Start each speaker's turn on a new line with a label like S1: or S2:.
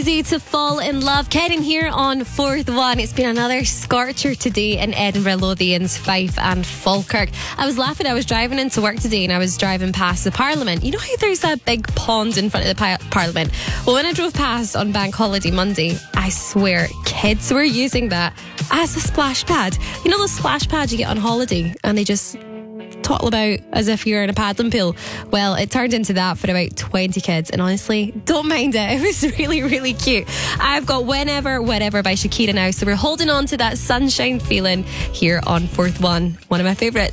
S1: Easy to fall in love. Kedden here on Fourth One. It's been another scorcher today in Edinburgh, Lothians, Fife and Falkirk. I was laughing. I was driving into work today and I was driving past the Parliament. You know how there's that big pond in front of the Parliament? Well, when I drove past on Bank Holiday Monday, I swear kids were using that as a splash pad. You know those splash pads you get on holiday and they just twaddle about as if you're in a paddling pool? Well, it turned into that for about 20 kids, and honestly, don't mind it. It was really, really cute. I've got Whenever, Wherever by Shakira now, so we're holding on to that sunshine feeling here on Fourth One of my favourites.